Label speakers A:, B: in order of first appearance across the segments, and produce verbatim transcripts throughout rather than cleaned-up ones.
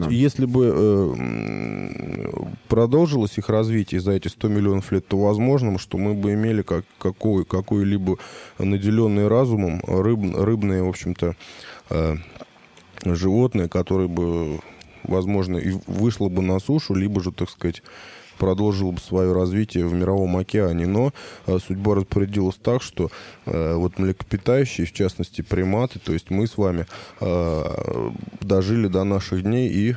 A: есть, если бы э, продолжилось их развитие за эти сто миллионов лет, то возможно, что мы бы имели как, какой, какой-либо наделенный разумом рыб, рыбные, в общем-то, э, животные, которые бы, возможно, и вышло бы на сушу, либо же, так сказать, продолжил бы свое развитие в мировом океане. Но э, судьба распорядилась так, что э, вот млекопитающие, в частности приматы, то есть мы с вами э, дожили до наших дней и,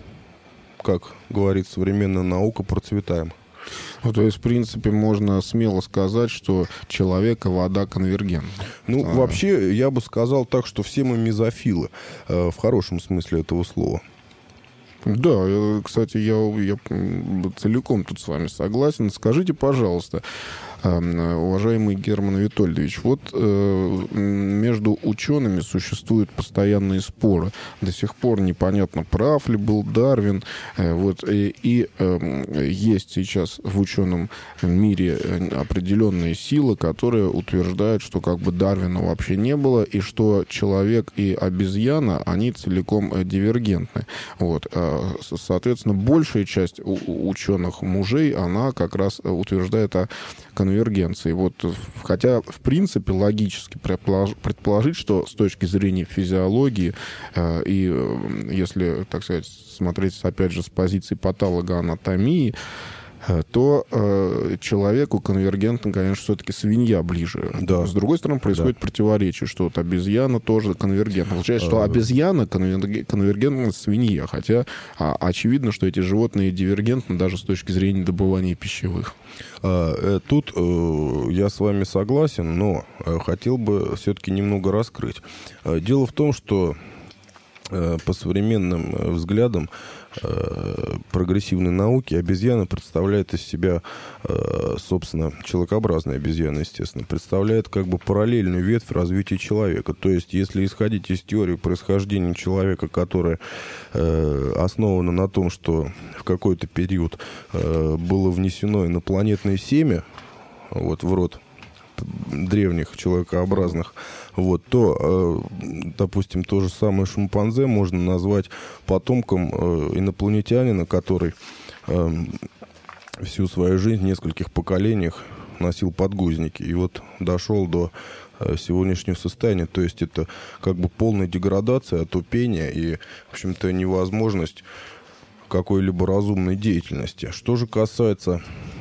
A: как говорит современная наука, процветаем.
B: Ну, то есть, в принципе, можно смело сказать, что человек и вода конвергентны.
A: Ну,
B: а...
A: вообще, я бы сказал так, что все мы мезофилы, э, в хорошем смысле этого слова.
B: Да, кстати, я, я целиком тут с вами согласен. Скажите, пожалуйста, уважаемый Герман Витольдович, вот между учеными существуют постоянные споры. До сих пор непонятно, прав ли был Дарвин. Вот, и, и есть сейчас в ученом мире определенные силы, которые утверждают, что как бы Дарвина вообще не было, и что человек и обезьяна, они целиком дивергентны. Вот. Соответственно, большая часть ученых мужей, она как раз утверждает о конвергенции. Вот, хотя, в принципе, логически предположить, что с точки зрения физиологии, и если, так сказать, смотреть, опять же, с позиции патологоанатомии, то э, человеку конвергентно, конечно, все-таки свинья ближе.
A: Да.
B: С другой стороны, происходит да. противоречие, что вот обезьяна тоже конвергентна. Получается, что обезьяна конвергентна свинья, хотя а, очевидно, что эти животные дивергентны даже с точки зрения добывания пищевых.
A: Тут э, я с вами согласен, но хотел бы все-таки немного раскрыть. Дело в том, что э, по современным взглядам прогрессивной науки обезьяна представляет из себя, собственно, человекообразная обезьяна, естественно, представляет как бы параллельную ветвь развития человека. То есть, если исходить из теории происхождения человека, которая основана на том, что в какой-то период было внесено инопланетное семя вот, в род древних человекообразных, вот, то, допустим, то же самое шимпанзе можно назвать потомком инопланетянина, который всю свою жизнь в нескольких поколениях носил подгузники и вот дошел до сегодняшнего состояния. То есть это как бы полная деградация, отупение и, в общем-то, невозможность какой-либо разумной деятельности. Что же касается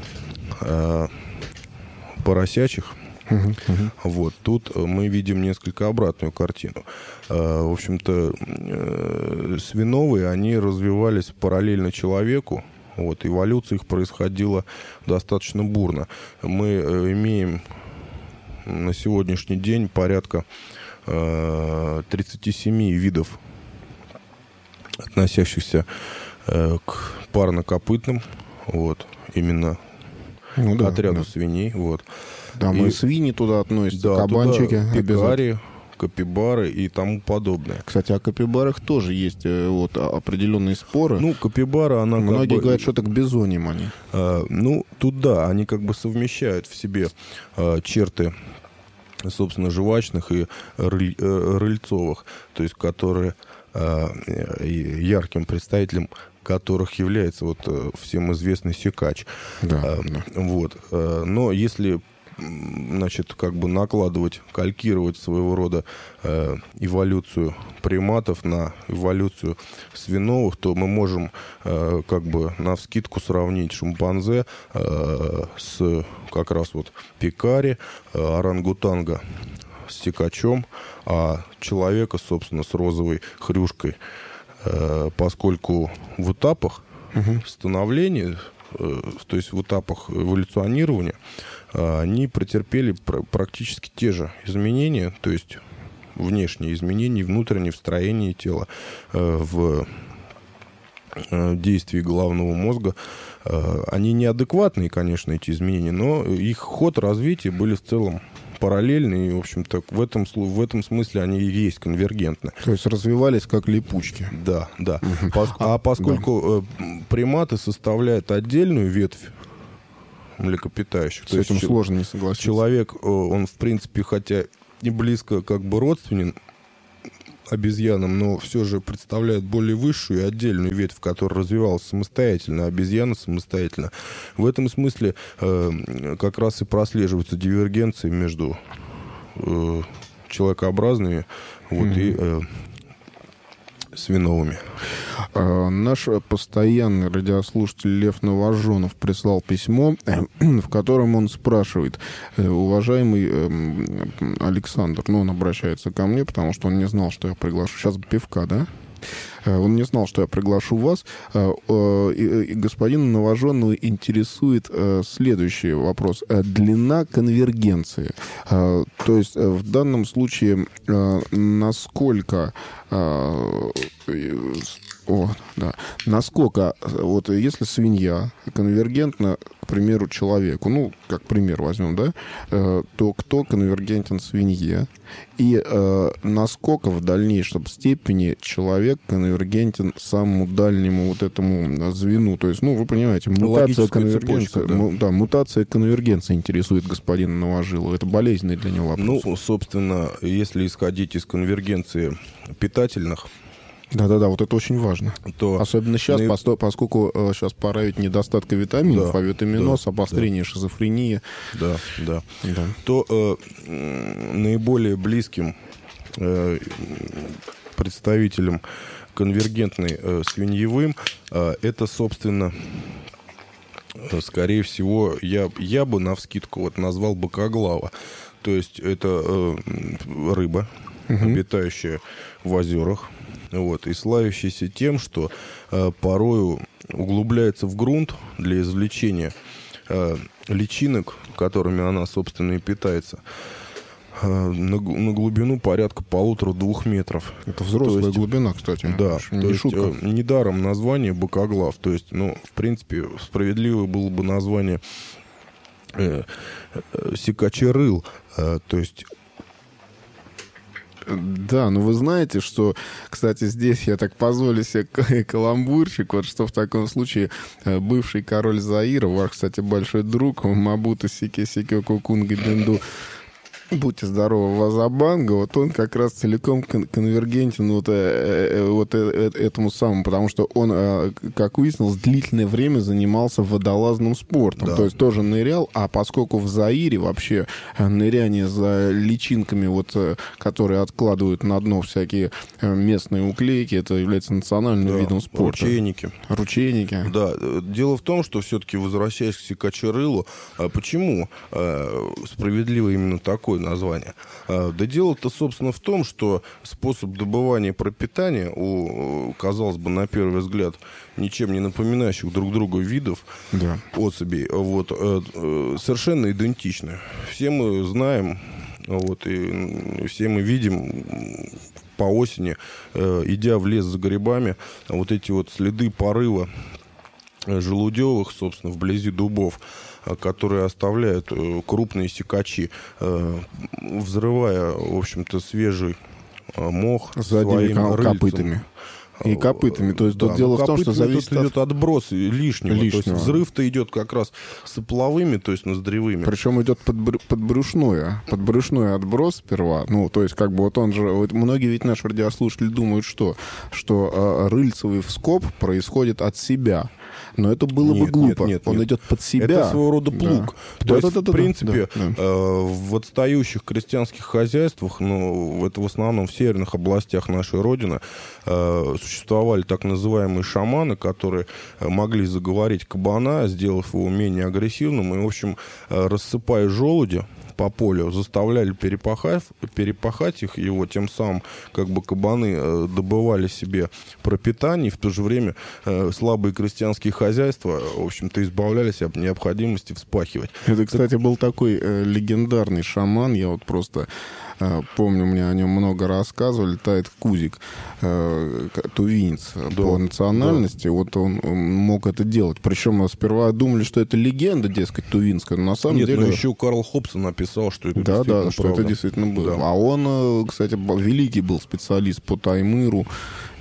A: э, поросячих, Uh-huh, uh-huh. Вот, тут мы видим несколько обратную картину. В общем-то, свиновые, они развивались параллельно человеку. Вот, эволюция их происходила достаточно бурно. Мы имеем на сегодняшний день порядка тридцать семь видов, относящихся к парнокопытным, вот, именно ну, да, отряду да. свиней. Вот.
B: Там и, и свиньи туда относятся, да, кабанчики.
A: Туда пекари, капибары и тому подобное.
B: Кстати, о капибарах тоже есть вот, определенные споры.
A: Ну, капибара, она
B: Многие
A: как бы,
B: говорят, что это к бизоньям они.
A: А, ну, тут да, они как бы совмещают в себе а, черты, собственно, жвачных и рыль, рыльцовых, то есть которые а, ярким представителем которых является вот всем известный секач.
B: Да,
A: а,
B: да.
A: Вот. Но если, значит, как бы накладывать, калькировать своего рода э, эволюцию приматов на эволюцию свиновых, то мы можем э, как бы навскидку сравнить шимпанзе э, с как раз вот пекари, э, орангутанга с секачом, а человека, собственно, с розовой хрюшкой. Поскольку в этапах uh-huh. становления, то есть в этапах эволюционирования, они претерпели практически те же изменения, то есть внешние изменения, внутренние в строении тела, в действии головного мозга. Они неадекватные, конечно, эти изменения, но их ход развития были в целом параллельны, и, в общем-то, в этом, в этом смысле они и есть конвергентны.
B: То есть развивались как липучки.
A: Да, да. Пос, а поскольку да. приматы составляют отдельную ветвь млекопитающих,
B: с то этим есть сложно не согласиться.
A: Человек, он, в принципе, хотя не близко как бы родственен обезьянам, но все же представляют более высшую и отдельную ветвь, которая развивалась самостоятельно, а обезьяна самостоятельно. В этом смысле э, как раз и прослеживаются дивергенции между э, человекообразными вот, mm-hmm. и э, свиновыми.
B: А, наш постоянный радиослушатель Лев Новоженов прислал письмо, в котором он спрашивает: уважаемый э, Александр, ну, он обращается ко мне, потому что он не знал, что я приглашу. Сейчас пивка, да? Он не знал, что я приглашу вас. И господина Новоженова интересует следующий вопрос. Длина конвергенции. То есть в данном случае насколько... О, да. Насколько, вот если свинья конвергентна, к примеру, человеку, ну, как пример возьмем, да, э, то кто конвергентен свинье? И э, насколько в дальнейшем степени человек конвергентен самому дальнему вот этому звену? То есть, ну, вы понимаете, мутация конвергенции, да. Му, да, мутация конвергенции интересует господина Новожилова. Это болезненный для него вопрос.
A: Ну, собственно, если исходить из конвергенции питательных,
B: да-да-да, вот это очень важно. То особенно сейчас, наиб... посто... поскольку э, сейчас пора ведь недостатка витаминов, да, авитаминоз, да, обострение да. шизофрении.
A: Да, да. да. То э, наиболее близким э, представителем конвергентной э, свиньевым э, это, собственно, э, скорее всего, я, я бы навскидку вот назвал быкоглава. То есть это э, рыба, угу. обитающая в озерах. Вот, и славящийся тем, что э, порою углубляется в грунт для извлечения э, личинок, которыми она, собственно, и питается, э, на, на глубину порядка полутора-двух метров.
B: Это взрослая то есть, глубина, кстати.
A: Да, то не есть э, недаром название быкоглав. То есть, ну, в принципе, справедливо было бы название э, э, сикачерыл, э, то есть...
B: Да, но вы знаете, что, кстати, здесь я так позволю себе каламбурчик, вот что в таком случае бывший король Заира, ваш, кстати, большой друг, Мабуто Сике Сике Кукунга Бенду, будьте здоровы, Вазабанга, вот он как раз целиком кон- конвергентен вот, э, вот э, э, этому самому, потому что он, э, как выяснилось, длительное время занимался водолазным спортом, да. То есть тоже нырял, а поскольку в Заире вообще ныряние за личинками, вот, э, которые откладывают на дно всякие местные уклейки, это является национальным да. видом спорта.
A: Ручейники.
B: Ручейники.
A: Да, дело в том, что все-таки, возвращаясь к Сикачерылу, почему э, справедливо именно такой название. Да дело-то, собственно, в том, что способ добывания пропитания у, казалось бы, на первый взгляд, ничем не напоминающих друг друга видов да. особей, вот, совершенно идентичны. Все мы знаем, вот, и все мы видим по осени, идя в лес за грибами, вот эти вот следы порыва желудевых, собственно, вблизи дубов, которые оставляют крупные секачи, взрывая, в общем-то, свежий мох
B: задними копытами. И копытами. То есть да, тут дело в том, что зависит
A: тут от... идет отброс лишнего. лишнего. То есть взрыв-то идет как раз сопловыми, то есть ноздревыми.
B: Причем идет подбр... подбрюшной. Подбрюшной отброс сперва. Ну, то есть как бы вот он же... Вот многие ведь наши радиослушатели думают, что, что э, рыльцевый вскоп происходит от себя. Но это было нет, бы глупо. Нет, нет, Он нет. идет под себя.
A: Это своего рода плуг. Да. То да, есть, да, да, в принципе, да, да. Э, в отстающих крестьянских хозяйствах, ну, это в основном в северных областях нашей Родины, э, существовали так называемые шаманы, которые могли заговорить кабана, сделав его менее агрессивным, и, в общем, э, рассыпая желуди по полю, заставляли перепахать, перепахать их, его тем самым как бы кабаны э, добывали себе пропитание, и в то же время э, слабые крестьянские хозяйства, в общем-то, избавлялись от необходимости вспахивать.
B: Это, кстати, был такой э, легендарный шаман, я вот просто э, помню, мне о нем много рассказывали, Тайт Кузик, э, тувинец да, по национальности, да. Вот он, он мог это делать. Причем сперва думали, что это легенда, дескать, тувинская, но на самом
A: Нет,
B: деле...
A: Нет, но еще Карл Хобсон написал, писал, что это
B: да,
A: действительно
B: да, что
A: правда.
B: это действительно было.
A: Да.
B: А он, кстати, великий был специалист по таймыру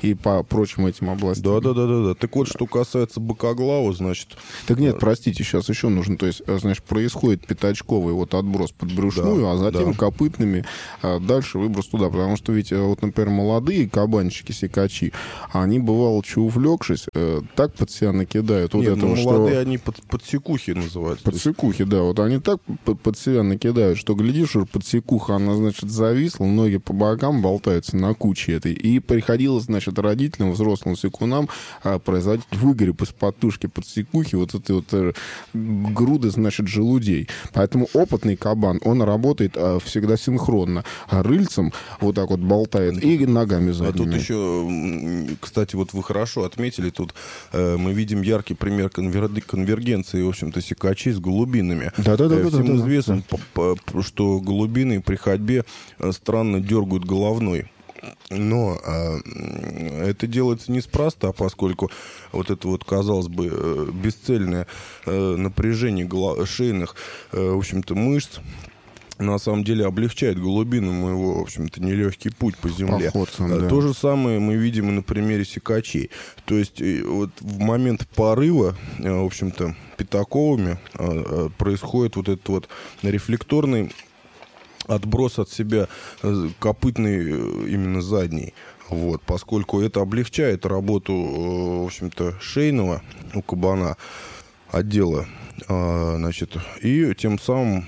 B: и по прочим этим областям.
A: Да-да-да. Так вот, что касается быкоглава, значит...
B: Так нет, простите, сейчас еще нужно, то есть, значит, происходит пятачковый вот отброс под брюшную, да, а затем да. копытными а, дальше выброс туда, потому что ведь, вот, например, молодые кабанчики-сикачи, они, бывало, че увлекшись, так под себя накидают.
A: Нет,
B: вот этого,
A: ну, молодые,
B: что...
A: они под, подсекухи называются.
B: Подсекухи, да, вот они так под, под себя накидают, что, глядишь, уже подсекуха, она, значит, зависла, ноги по бокам болтаются на куче этой, и приходилось, значит, родителям, взрослым секунам а, производить выгреб из-под тушки подсекухи вот этой вот э, груды, значит, желудей. Поэтому опытный кабан, он работает а, всегда синхронно. А рыльцем вот так вот болтает и ногами задними.
A: А тут еще, кстати, вот вы хорошо отметили, тут э, мы видим яркий пример конвер... конвергенции, в общем-то, сикачей с голубинами.
B: Да-да-да.
A: Э, всем
B: да,
A: известно,
B: да.
A: что голубины при ходьбе странно дергают головной. Но э, это делается неспроста, поскольку вот это вот, казалось бы, э, бесцельное э, напряжение голо- шейных, э, в общем-то, мышц на самом деле облегчает голубинам его, в общем-то, нелегкий путь по земле.
B: Походцам, да.
A: То же самое мы видим и на примере сикачей. То есть вот в момент порыва, в общем-то, пятаковыми происходит вот этот вот рефлекторный отброс от себя копытный, именно задний. Вот, поскольку это облегчает работу, в общем-то, шейного у кабана отдела, значит, и тем самым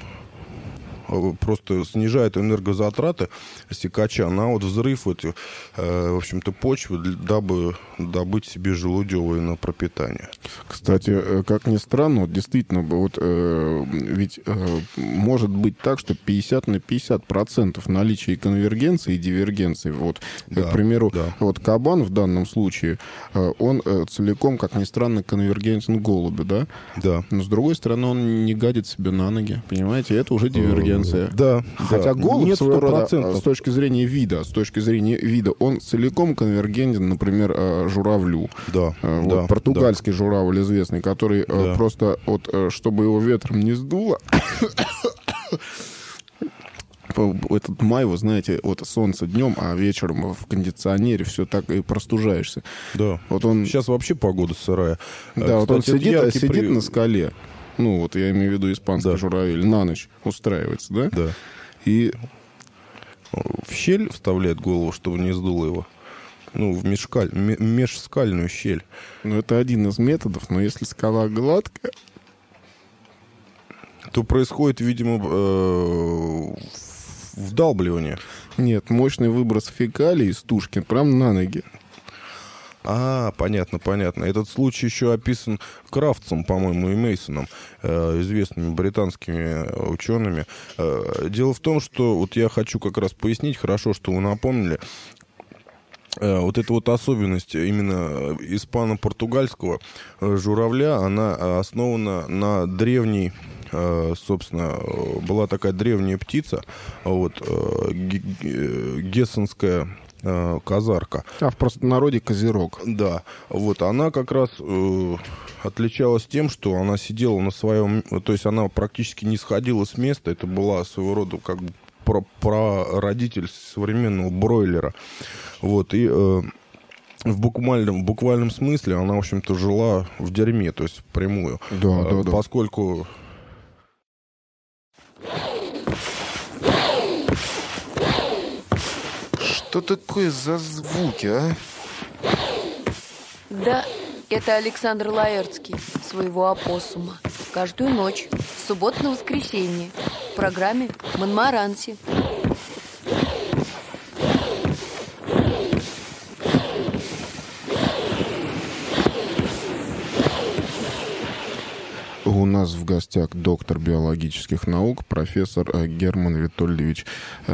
A: просто снижает энергозатраты сикача на вот взрыв этих, э, в общем-то, почвы, дабы добыть себе желудевые на пропитание.
B: Кстати, как ни странно, вот действительно, вот, э, ведь э, может быть так, что пятьдесят на пятьдесят процентов наличия конвергенции и дивергенции. Вот, да, к примеру, да. вот кабан в данном случае, э, он э, целиком, как ни странно, конвергентен голубю, да?
A: Да.
B: Но с другой стороны, он не гадит себе на ноги, понимаете? Это уже дивергенция.
A: Да.
B: Хотя
A: да.
B: голубь,
A: Нет,
B: своего рода, с точки зрения вида, с точки зрения вида, он целиком конвергентен, например, журавлю.
A: Да.
B: Вот,
A: да.
B: португальский да. журавль известный, который да. просто, вот, чтобы его ветром не сдуло, этот май, вы знаете, вот солнце днем, а вечером в кондиционере все так и простужаешься.
A: Да.
B: Вот он...
A: Сейчас вообще погода сырая.
B: Да, Кстати, вот он сидит, сидит при... на скале. Ну, вот я имею в виду испанский да. журавель, на ночь устраивается, да?
A: Да.
B: И
A: в щель вставляет голову, чтобы не сдуло его. Ну, в межскаль... межскальную щель.
B: Ну, это один из методов, но если скала гладкая...
A: То происходит, видимо, вдалбливание.
B: Нет, мощный выброс фекалий из тушки прямо на ноги.
A: А, понятно, понятно. Этот случай еще описан Крафтсом, по-моему, и Мейсоном, э, известными британскими учеными. Э, дело в том, что вот я хочу как раз пояснить, хорошо, что вы напомнили, э, вот эта вот особенность именно испано-португальского журавля, она основана на древней, э, собственно, была такая древняя птица, вот, э, гессенская казарка.
B: А в простонародье козерог.
A: Да. Вот она как раз э, отличалась тем, что она сидела на своем... То есть она практически не сходила с места. Это была своего рода как бы прародитель современного бройлера. Вот. И э, в буквальном, в буквальном смысле она, в общем-то, жила в дерьме, то есть впрямую.
B: Да,
A: э,
B: да, да.
A: Поскольку...
B: Что такое за звуки, а?
C: Да, это Александр Лаэртский, своего опоссума. Каждую ночь, с субботы на воскресенье, в программе «Монмаранси».
B: У нас в гостях доктор биологических наук, профессор Герман Витольдович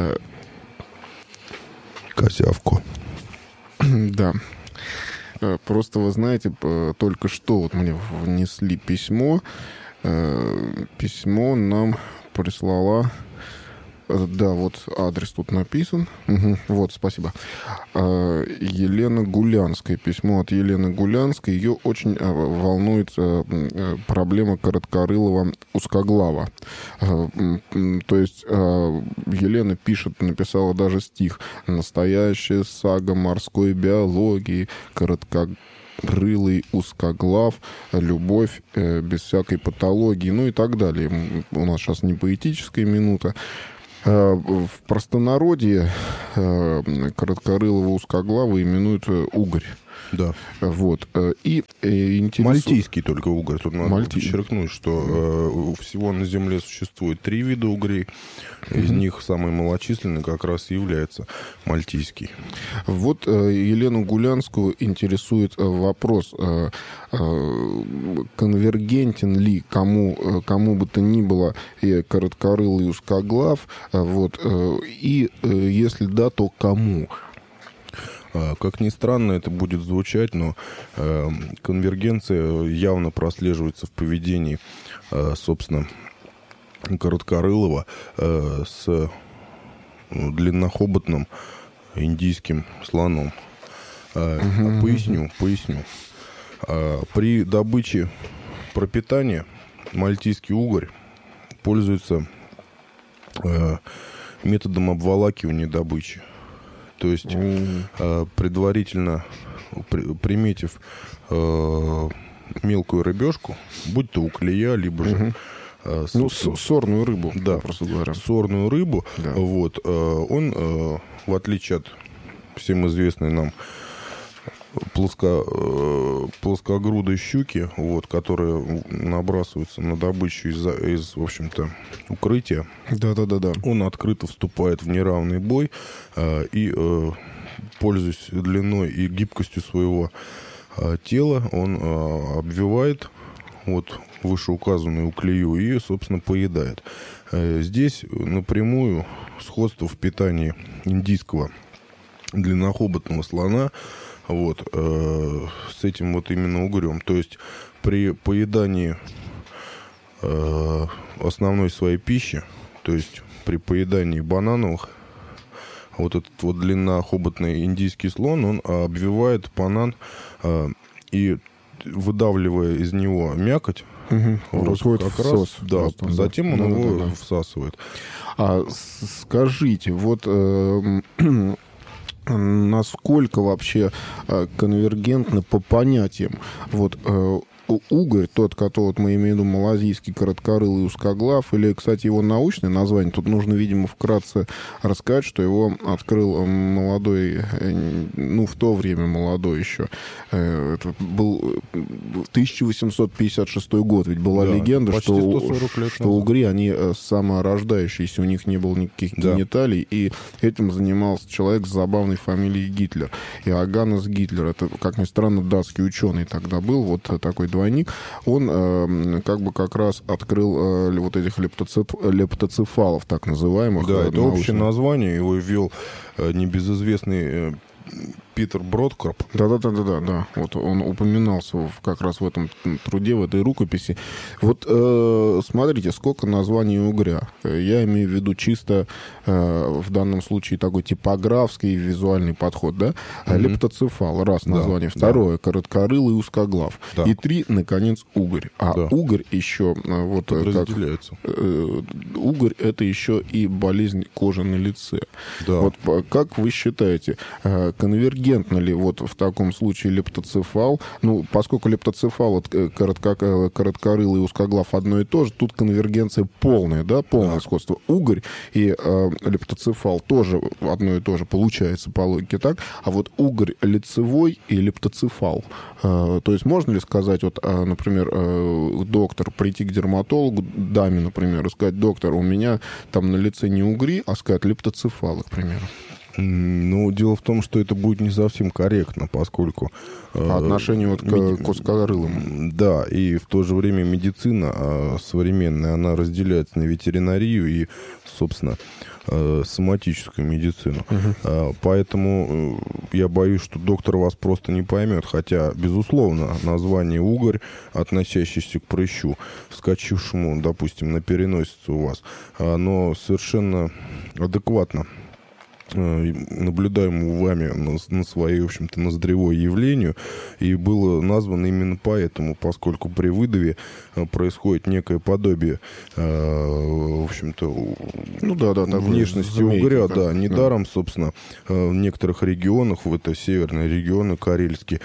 A: Козявку.
B: Да. Просто, вы знаете, только что вот мне внесли письмо. Письмо нам прислала Да, вот адрес тут написан. Угу, вот, спасибо. Елена Гулянская. Письмо от Елены Гулянской. Ее очень волнует проблема короткорылого узкоглава. То есть Елена пишет, написала даже стих. Настоящая сага морской биологии, короткорылый узкоглав, любовь э, без всякой патологии, ну и так далее. У нас сейчас не поэтическая минута. Э, в простонародье э, короткорылого узкоглава именуют угорь.
A: Да.
B: Вот. И, и интересно...
A: Мальтийский только угорь. Тут надо
B: Мальти...
A: подчеркнуть, что э, всего на Земле существует три вида угрей. Из mm-hmm. них самый малочисленный как раз и является мальтийский.
B: Вот э, Елену Гулянскую интересует э, вопрос, э, э, конвергентен ли кому, э, кому бы то ни было э, короткорылый узкоглав, э, вот, э, и э, если да, то кому?
A: Как ни странно это будет звучать, но э, конвергенция явно прослеживается в поведении, э, собственно, короткорылого э, с длиннохоботным индийским слоном. Э, uh-huh. Поясню, поясню. Э, при добыче пропитания мальтийский угорь пользуется э, методом обволакивания добычи. То есть, mm. э, предварительно при, приметив э, мелкую рыбешку, будь то уклея, либо же...
B: Mm-hmm. Э, ну, с, сорную рыбу,
A: да,
B: просто говоря.
A: Сорную рыбу, да. Вот, э, он, э, в отличие от всем известной нам плоско, э, плоскогрудой щуки, вот, которые набрасываются на добычу из, из, в общем-то, укрытия.
B: Да-да-да.
A: Он открыто вступает в неравный бой э, и, э, пользуясь длиной и гибкостью своего э, тела, он э, обвивает вот вышеуказанную уклею и, собственно, поедает. Э, здесь напрямую сходство в питании индийского длиннохоботного слона вот, э, с этим вот именно угрем. То есть при поедании э, основной своей пищи, то есть при поедании банановых, вот этот вот длиннохоботный индийский слон, он обвивает банан э, и, выдавливая из него мякоть,
B: угу.
A: вот как раз,
B: сос,
A: да,
B: просто,
A: затем
B: да.
A: он
B: да,
A: его
B: да, да.
A: всасывает.
B: А скажите, вот... Э, насколько вообще э, конвергентно по понятиям вот э, угорь, тот, который вот мы имеем в виду малазийский короткорылый узкоглав, или, кстати, его научное название, тут нужно, видимо, вкратце рассказать, что его открыл молодой, ну, в то время молодой еще, это был тысяча восемьсот пятьдесят шестой год, ведь была да, легенда, что, что угри, они саморождающиеся, у них не было никаких да. гениталий, и этим занимался человек с забавной фамилией Гитлер. Иоганнес Гитлер, это, как ни странно, датский ученый тогда был, вот такой двойник, он э, как бы как раз открыл э, вот этих лептоцеф... лептоцефалов, так называемых.
A: Да,
B: э,
A: это научных. Общее название, его ввел э, небезызвестный э, Питер Бродкорп.
B: Да-да-да-да, да. Вот он упоминался в, как раз в этом труде, в этой рукописи. Вот э, смотрите, сколько названий угря. Я имею в виду чисто э, в данном случае такой типографский визуальный подход, да? Mm-hmm. Лептоцефал, раз название. Да, второе, да. короткорылый узкоглав. Да. И три, наконец, угорь. А да. угорь еще... Вот,
A: подразделяется.
B: Как, э, угорь — это еще и болезнь кожи на лице.
A: Да.
B: Вот как вы считаете, э, конвергентно ли вот в таком случае лептоцефал? Ну, поскольку лептоцефал, коротко, короткорылый узкоглав одно и то же, тут конвергенция полная, да, полное да. сходство. Угорь и э, лептоцефал тоже одно и то же получается по логике, так? А вот угорь лицевой и лептоцефал. Э, то есть можно ли сказать, вот, э, например, э, доктор прийти к дерматологу, даме, например, и сказать: доктор, у меня там на лице не угри, а сказать лептоцефалы, к примеру?
A: Ну, дело в том, что это будет не совсем корректно, поскольку...
B: По отношению вот к
A: меди...
B: кускорылым.
A: Да, и в то же время медицина современная, она разделяется на ветеринарию и, собственно, соматическую медицину. Uh-huh. Поэтому я боюсь, что доктор вас просто не поймет. Хотя, безусловно, название угорь, относящийся к прыщу, вскочившему, допустим, на переносицу у вас, оно совершенно адекватно наблюдаемому вами на, на своей, в общем-то, ноздревое явлению, и было названо именно поэтому, поскольку при выдаве происходит некое подобие, в общем-то,
B: ну, да, да,
A: внешности змейки, угря, да, да, недаром, собственно, в некоторых регионах, в это северные регионы карельские,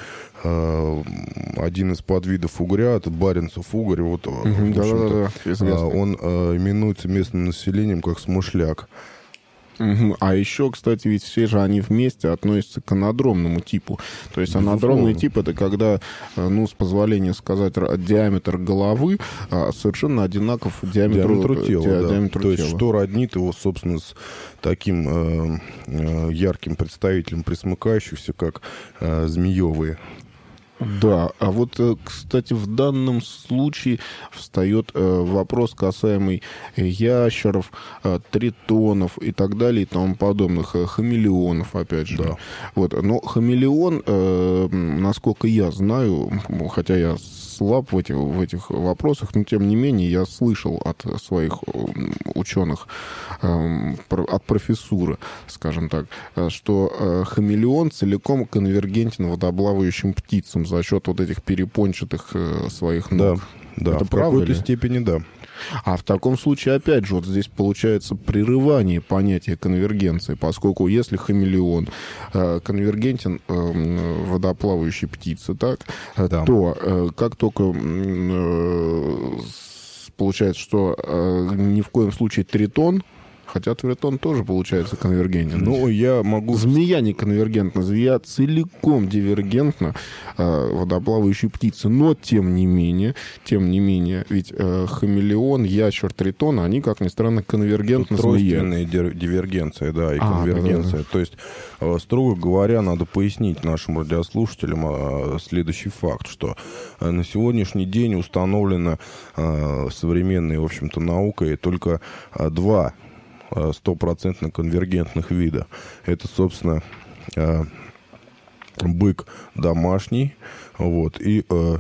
A: один из подвидов угря, это Баренцев угорь, вот,
B: угу, да, да, да,
A: он именуется местным населением как смышляк.
B: Угу. А еще, кстати, ведь все же они вместе относятся к анадромному типу. То есть безусловно. Анадромный тип — это когда, ну, с позволения сказать, диаметр головы совершенно одинаков диаметру,
A: диаметру тела.
B: Ди,
A: да.
B: диаметру
A: То
B: тела.
A: есть что роднит его, собственно, с таким э, э, ярким представителем пресмыкающихся, как э, змеевые.
B: Да, а вот, кстати, в данном случае встает вопрос, касаемый ящеров, тритонов и так далее и тому подобных, хамелеонов, опять же.
A: Да.
B: Вот. Но хамелеон, насколько я знаю, хотя я слаб в этих, в этих вопросах, но тем не менее я слышал от своих ученых, от профессуры, скажем так, что хамелеон целиком конвергентен водоплавающим птицам за счет вот этих перепончатых своих ног.
A: Да, да,
B: это
A: в
B: правда
A: какой-то
B: ли?
A: степени да.
B: А в таком случае, опять же, вот здесь получается прерывание понятия конвергенции, поскольку если хамелеон э, конвергентен э, водоплавающей птице, так, да. то э, как только э, получается, что э, ни в коем случае тритон, хотя тритон тоже получается конвергентен.
A: Ну, я могу...
B: Змея не конвергентна, змея целиком дивергентна э, водоплавающей птицы. Но, тем не менее, тем не менее, ведь э, хамелеон, ящер, тритон, они, как ни странно, конвергентны змея.
A: Тройственная дивергенция, да, и
B: а,
A: конвергенция.
B: да, да, да.
A: То есть, э, строго говоря, надо пояснить нашим радиослушателям э, следующий факт, что э, на сегодняшний день установлено э, современной, в общем-то, наукой только э, два стопроцентно конвергентных вида. Это, собственно, э, бык домашний, вот, и э,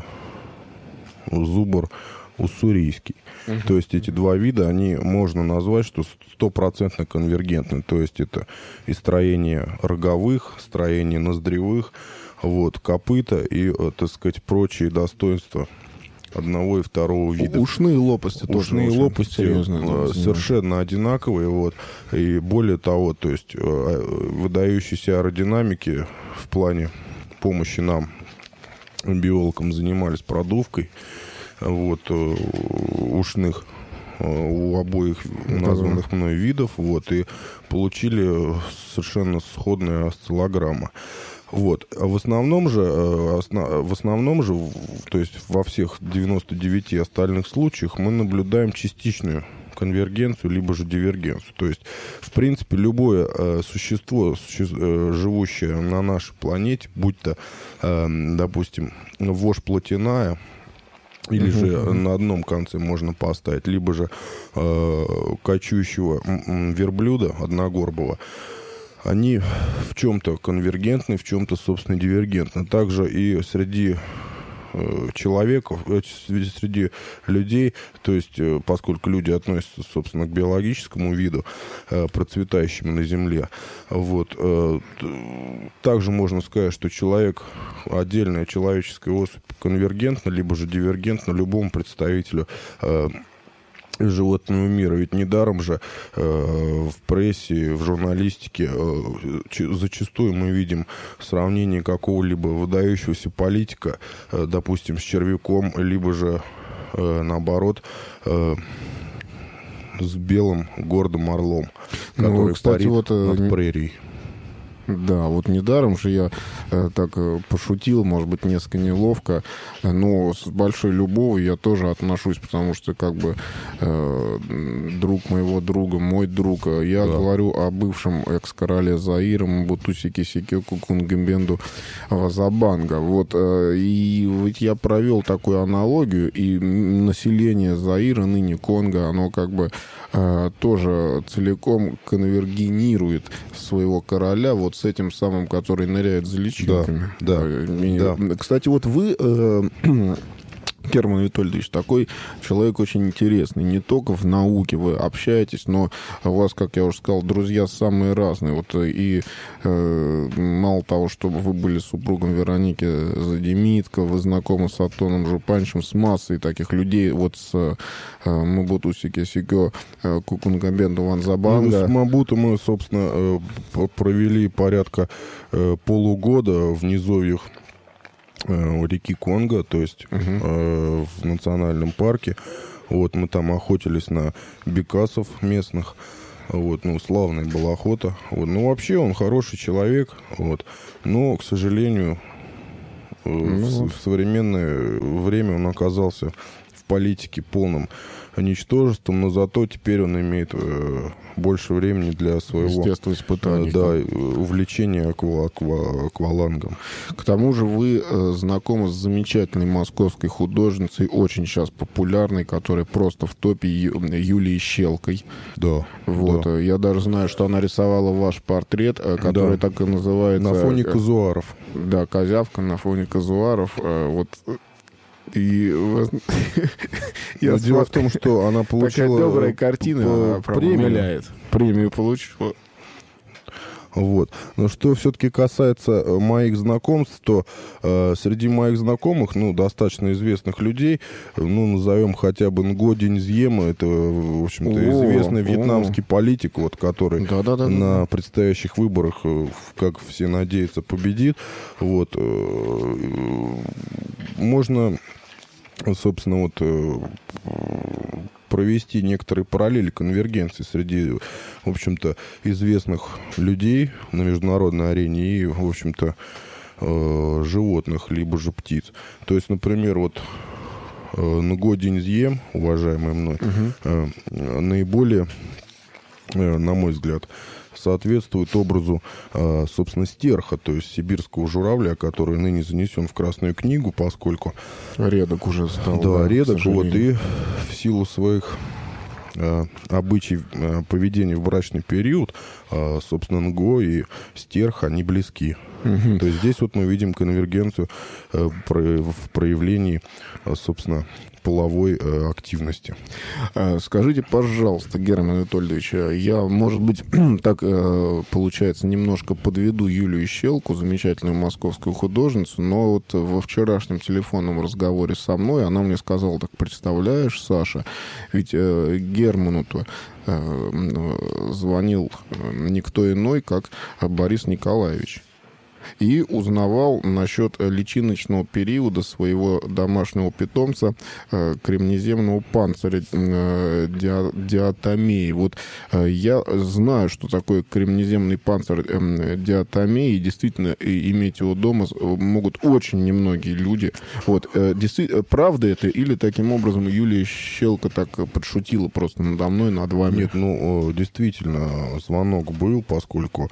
A: зубр уссурийский. Uh-huh. То есть эти два вида, они можно назвать, что стопроцентно конвергентны. То есть это и строение роговых, строение ноздревых, вот, копыта и, так сказать, прочие достоинства одного и второго вида.
B: Ушные лопасти тоже.
A: Ушные лопасти серьезно, совершенно одинаковые. Вот. И более того, то есть выдающиеся аэродинамики в плане помощи нам, биологам, занимались продувкой вот, ушных у обоих названных мной видов, вот, и получили совершенно сходные осциллограммы. Вот. А в основном же, в основном же, то есть во всех девяноста девяти остальных случаях мы наблюдаем частичную конвергенцию, либо же дивергенцию. То есть, в принципе, любое существо, живущее на нашей планете, будь то, допустим, вошь плотяная, или uh-huh, же uh-huh. на одном конце можно поставить, либо же кочующего верблюда одногорбого, они в чем-то конвергентны, в чем-то, собственно, дивергентны. Также и среди э, человеков, э, среди людей, то есть, э, поскольку люди относятся, собственно, к биологическому виду, э, процветающему на Земле, вот, э, также можно сказать, что человек, отдельная человеческая особь, конвергентна, либо же дивергентна любому представителю э, животного мира. Ведь недаром же э, в прессе, в журналистике э, ч- зачастую мы видим сравнение какого-либо выдающегося политика, э, допустим, с червяком, либо же, э, наоборот, э, с белым гордым орлом, который, ну, кстати, парит вот, над прерией.
B: Да, вот недаром же я э, так э, пошутил, может быть, несколько неловко, э, но с большой любовью я тоже отношусь, потому что как бы э, друг моего друга, мой друг, э, я да. говорю о бывшем экс-короле Заира Мбутуси Кисекеку Кунгбенду Вазабанга. Вот, э, и ведь я провел такую аналогию, и население Заира, ныне Конго, оно как бы э, тоже целиком конвергенирует своего короля вот с этим самым, который ныряет за личинками.
A: Да, да,
B: И,
A: да.
B: Кстати, вот вы, э, Герман Витольдович, такой человек очень интересный. Не только в науке вы общаетесь, но у вас, как я уже сказал, друзья самые разные. Вот и э, мало того, что вы были супругом Вероники Задемитко, вы знакомы с Антоном Жупанчем, с массой таких людей. Вот с э, Мбутуси Кисекеку э, Кунгбенду Ванзабанга.
A: Ну, с Мабуто мы, собственно, э, провели порядка э, полугода в низовьях у реки Конго, то есть uh-huh. э, в национальном парке. Вот, мы там охотились на бекасов местных. Вот, ну, славная была охота. Вот, ну, вообще он хороший человек. Вот, но, к сожалению, э, uh-huh. в, в современное время он оказался в политике полным ничтожеством, но зато теперь он имеет э, больше времени для своего
B: испытаний,
A: э, да, увлечения аква, аква, аквалангом.
B: К тому же вы э, знакомы с замечательной московской художницей, очень сейчас популярной, которая просто в топе, Ю, Юлией Щелкой.
A: Да.
B: Вот,
A: да.
B: Я даже знаю, что она рисовала ваш портрет, который да. так и называется...
A: На фоне казуаров.
B: Да, козявка на фоне казуаров. Э, вот... И
A: я дело в том, что она получила...
B: Такая добрая картина, премию. Премию получила.
A: Вот. Но что все-таки касается моих знакомств, то э, среди моих знакомых, ну, достаточно известных людей, ну, назовем хотя бы Ngo Dinh Diem, это, в общем-то, о, известный о. вьетнамский политик, вот, который да, да, да, на да. предстоящих выборах, как все надеются, победит. Вот. Э, можно, собственно, вот... Э, провести некоторые параллели, конвергенции среди, в общем-то, известных людей на международной арене и, в общем-то, э, животных, либо же птиц. То есть, например, вот э, Ngo Dinh Diem, уважаемый мной, uh-huh. э, наиболее, э, на мой взгляд, соответствует образу, э, собственно, стерха, то есть сибирского журавля, который ныне занесен в Красную книгу, поскольку...
B: Редок уже стал.
A: Да, да редок, вот, и в силу своих э, обычаев э, поведения в брачный период, э, собственно, Нго и стерх, они близки. Угу. То есть здесь вот мы видим конвергенцию э, про, в проявлении, э, собственно, половой э, активности.
B: Скажите, пожалуйста, Герман Анатольевич, я, может быть, так э, получается, немножко подведу Юлию Щелку, замечательную московскую художницу, но вот во вчерашнем телефонном разговоре со мной она мне сказала: так представляешь, Саша, ведь э, Герману-то э, звонил никто иной, как Борис Николаевич. И узнавал насчет личиночного периода своего домашнего питомца, э, кремнеземного панциря э, диа, диатомеи. Вот э, я знаю, что такое кремнеземный панцирь э, диатомеи. Действительно, и иметь его дома могут очень немногие люди. Вот, э, действительно, правда это или таким образом Юлия Щелка так подшутила просто надо мной, над вами?
A: Нет, ну, действительно, звонок был, поскольку...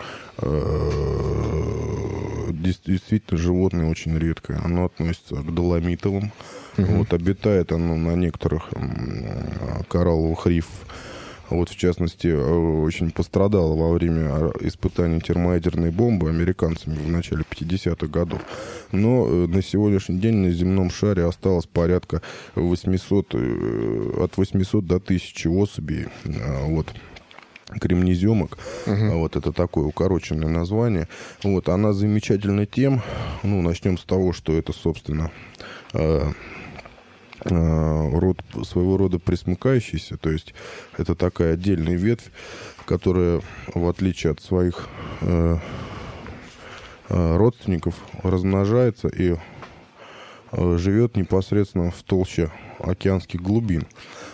A: Э, действительно, животное очень редкое. Оно относится к доломитовым. Uh-huh. Вот, обитает оно на некоторых коралловых рифах. Вот, в частности, очень пострадало во время испытаний термоядерной бомбы американцами в начале пятидесятых годов. Но на сегодняшний день на земном шаре осталось порядка восемьсот, от восьмисот до тысячи особей. Вот. Кремнеземок, uh-huh. вот это такое укороченное название. Вот, она замечательна тем, ну, начнем с того, что это, собственно, э, э, род своего рода пресмыкающийся, то есть это такая отдельная ветвь, которая, в отличие от своих э, э, родственников, размножается и э, живет непосредственно в толще океанских глубин.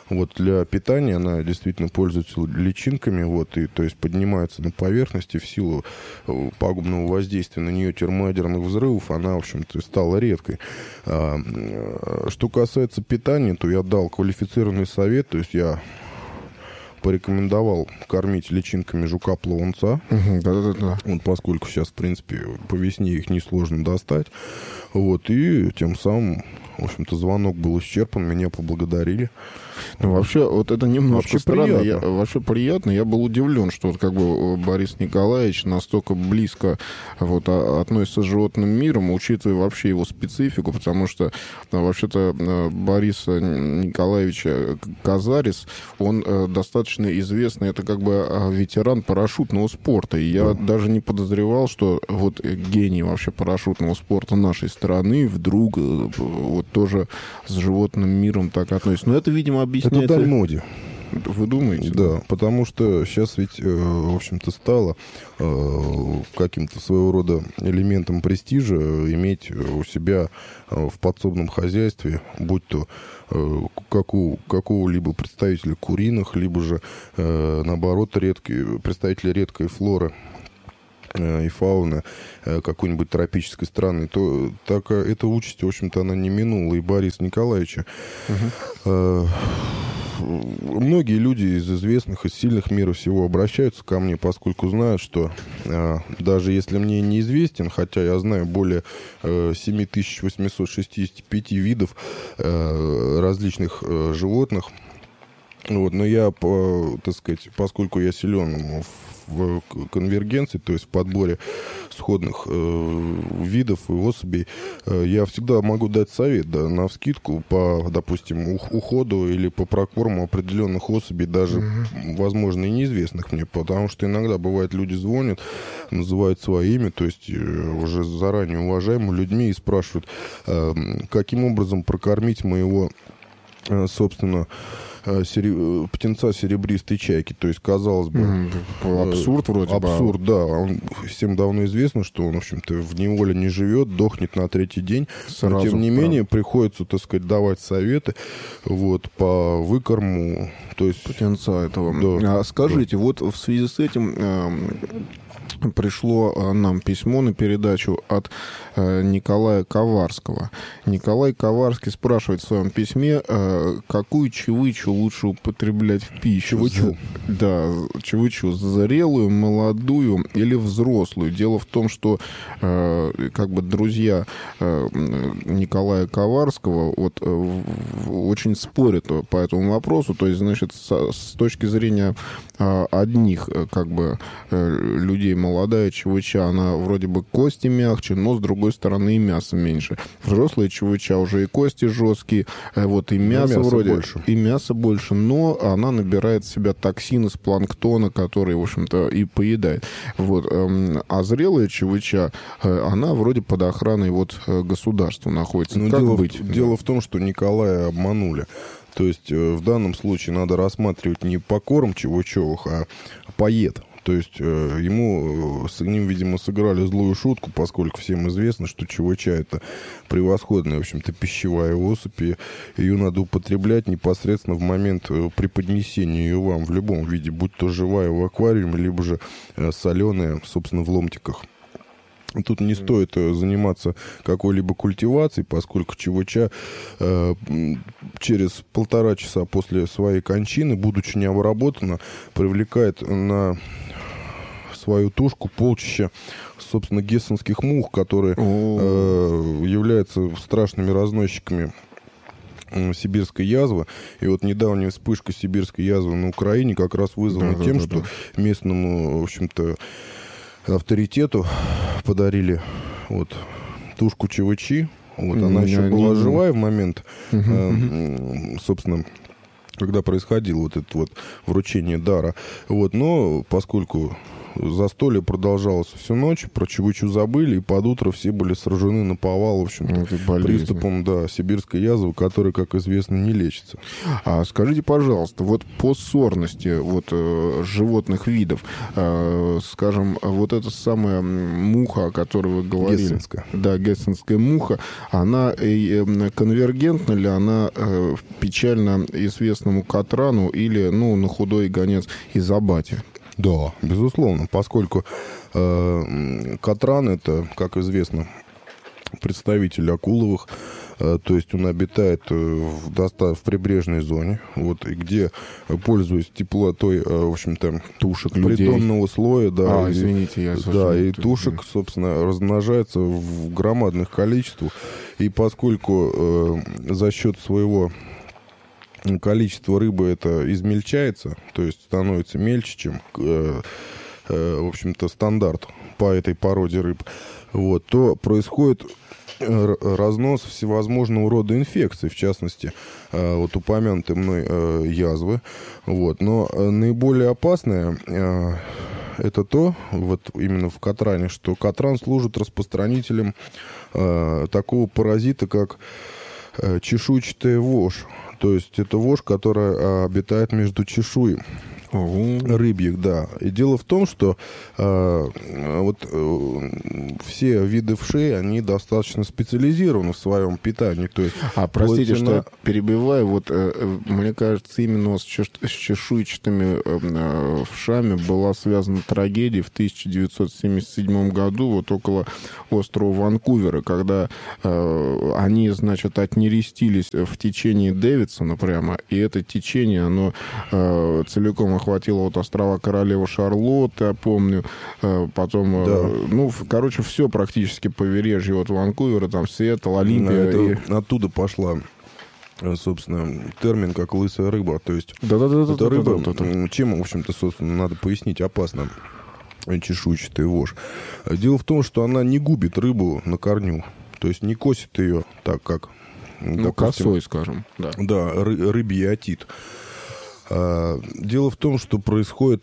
A: Вот для питания она действительно пользуется личинками, вот, и, то есть поднимается на поверхности в силу пагубного воздействия на нее термоядерных взрывов, она, в общем-то, стала редкой. А, что касается питания, то я дал квалифицированный совет, то есть я порекомендовал кормить личинками жука-плавунца.
B: Угу, да-да-да.
A: Вот, поскольку сейчас, в принципе, по весне их несложно достать. Вот, и тем самым, в общем-то, звонок был исчерпан, меня поблагодарили.
B: Ну, вообще, вот это немножко
A: вообще
B: странно.
A: приятно.
B: Я, вообще приятно. Я был удивлен, что вот как бы Борис Николаевич настолько близко вот, а, относится с животным миром, учитывая вообще его специфику, потому что а, вообще-то Борис Николаевич Казарис, он а, достаточно известный, это как бы а, ветеран парашютного спорта. И я да. даже не подозревал, что вот гений вообще парашютного спорта нашей страны вдруг вот тоже с животным миром так относится. Но это, видимо, объясняется...
A: Это даль моде.
B: Вы думаете?
A: Да, да, потому что сейчас ведь, э, в общем-то, стало э, каким-то своего рода элементом престижа иметь у себя э, в подсобном хозяйстве, будь то э, как у какого-либо представителя куриных, либо же, э, наоборот, редкие, представители редкой флоры и фауны какой-нибудь тропической страны, то так эта участь, в общем-то, она не минула и Бориса Николаевича. Uh-huh. Многие люди из известных, из сильных мира всего обращаются ко мне, поскольку знают, что даже если мне неизвестен, хотя я знаю более семь тысяч восемьсот шестьдесят пять видов различных животных, вот, но я, так сказать, поскольку я силен в конвергенции, то есть в подборе сходных э, видов и особей, э, я всегда могу дать совет, да, навскидку по, допустим, уходу или по прокорму определенных особей, даже, mm-hmm. возможно, и неизвестных мне, потому что иногда бывает, люди звонят, называют свое имя, то есть э, уже заранее уважаемыми людьми и спрашивают, э, каким образом прокормить моего, э, собственно, Сери... птенца серебристой чайки. То есть, казалось бы...
B: Mm, абсурд вроде
A: бы. Абсурд, да. Он, всем давно известно, что он, в общем-то, в неволе не живет, дохнет на третий день. Сразу, но, тем не правда. менее, приходится, так сказать, давать советы вот, по выкорму. То есть...
B: птенца этого.
A: Да,
B: а скажите,
A: да.
B: вот в связи с этим... Э, пришло нам письмо на передачу от э, Николая Коварского. Николай Коварский спрашивает в своем письме, э, какую чевычу лучше употреблять в пищу.
A: Чевычу?
B: Да, чевычу. Зрелую, молодую или взрослую. Дело в том, что э, как бы друзья э, Николая Коварского вот, э, очень спорят по этому вопросу. То есть, значит, с, с точки зрения э, одних как бы э, людей молодая чевыча, она вроде бы кости мягче, но с другой стороны и мяса меньше. Взрослая чевыча уже и кости жесткие, вот и мясо, мясо вроде больше. И мясо больше, но она набирает в себя токсины с планктона, который, в общем-то, и поедает. Вот. А зрелая чевыча, она вроде под охраной вот государства находится.
A: Ну,
B: как
A: дело,
B: быть?
A: В, дело в том, что Николая обманули. То есть в данном случае надо рассматривать не покорм чевычевых, а поед. То есть э, ему, с ним, видимо, сыграли злую шутку, поскольку всем известно, что чевыча — это превосходная, в общем-то, пищевая особь, и ее надо употреблять непосредственно в момент преподнесения ее вам в любом виде, будь то живая в аквариуме, либо же э, соленая, собственно, в ломтиках. Тут не стоит заниматься какой-либо культивацией, поскольку чевыча э, через полтора часа после своей кончины, будучи не обработана, привлекает на свою тушку полчища, собственно, гессенских мух, которые э, являются страшными разносчиками сибирской язвы. И вот недавняя вспышка сибирской язвы на Украине как раз вызвана да, тем, да, да, что да. местному, в общем-то, авторитету подарили вот тушку чевычи. Вот mm, она еще не, была не, живая в момент, uh-huh, э, uh-huh. собственно, когда происходило вот это вот вручение дара. Вот, но поскольку застолье продолжалось всю ночь, про чевычу забыли, и под утро все были сражены наповал, в общем-то, приступом, да, сибирской язвы, которая, как известно, не лечится.
B: А скажите, пожалуйста, вот по сорности вот, э, животных видов, э, скажем, вот эта самая муха, о которой вы говорили...
A: Гессенская.
B: Да, гессенская муха, она э, конвергентна ли она э, печально известному катрану или, ну, на худой конец, изобате?
A: Да, безусловно, поскольку э, катран — это, как известно, представитель акуловых, э, то есть он обитает э, в, доста- в прибрежной зоне, вот, и где, э, пользуясь теплотой, э, в общем-то,
B: тушек людей.
A: Притонного слоя, да,
B: а,
A: и,
B: извините, я
A: да, и тушек, собственно, размножается в громадных количествах, и поскольку э, за счет своего количество рыбы это измельчается, то есть становится мельче, чем, э, э, в общем-то, стандарт по этой породе рыб, вот, то происходит разнос всевозможного рода инфекций, в частности, э, вот упомянутые мной э, язвы. Вот. Но наиболее опасное э, это то, вот именно в катране, что катран служит распространителем э, такого паразита, как э, чешуйчатая вошь. То есть это вошь, которая обитает между чешуей рыбьих, да. И дело в том, что э, вот э, все виды вшей, они достаточно специализированы в своем питании. То есть,
B: а, простите,
A: плотина...
B: что я перебиваю. Вот, э, мне кажется, именно с, чеш... с чешуйчатыми э, вшами была связана трагедия в тысяча девятьсот семьдесят седьмом году вот около острова Ванкувера, когда э, они, значит, отнерестились в течении Дэвидсона прямо, и это течение, оно э, целиком охватило вот острова Королевы Шарлотты, я помню, потом, да. ну, короче, все практически побережье вот Ванкувера, там Сиэтл, Олимпия.
A: И...
B: И...
A: Оттуда пошла, собственно, термин как лысая рыба, то есть
B: Да-да-да,
A: эта рыба,
B: да, да, да.
A: чем, в общем-то, собственно, надо пояснить, опасна чешуйчатая вошь. Дело в том, что она не губит рыбу на корню, то есть не косит ее так, как...
B: Ну, допустим, косой, скажем. Да,
A: да ры- рыбий отит. Дело в том, что происходит,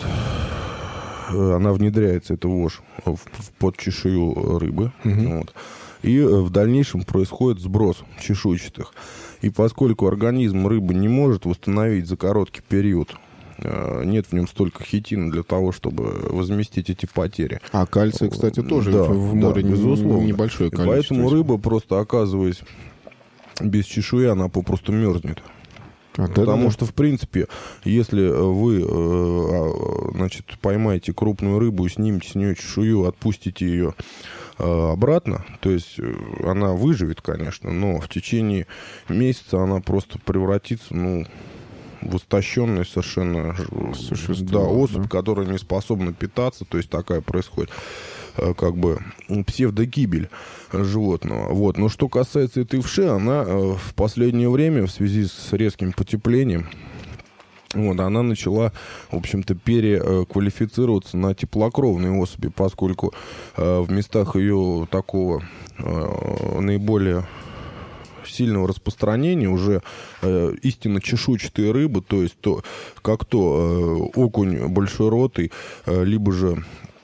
A: она внедряется, эта вошь, под чешую рыбы, угу. вот, и в дальнейшем происходит сброс чешуйчатых. И поскольку организм рыбы не может восстановить за короткий период, нет в нем столько хитина для того, чтобы возместить эти потери.
B: А кальция, кстати, тоже да, в море да, безусловно. Небольшое количество.
A: И поэтому рыба, просто оказываясь без чешуи, она попросту мерзнет. А, Потому да, что, в принципе, если вы, значит, поймаете крупную рыбу и снимете с нее чешую, отпустите ее обратно, то есть она выживет, конечно, но в течение месяца она просто превратится, ну, в истощенную совершенно Существо, да, особь, да. которая не способна питаться, то есть такая происходит как бы псевдогибель животного. Вот. Но что касается этой вши, она в последнее время в связи с резким потеплением, вот, она начала, в общем-то, переквалифицироваться на теплокровные особи, поскольку э, в местах ее такого э, наиболее сильного распространения уже э, истинно чешуйчатые рыбы, то есть то, как то э, окунь большеротый, э, либо же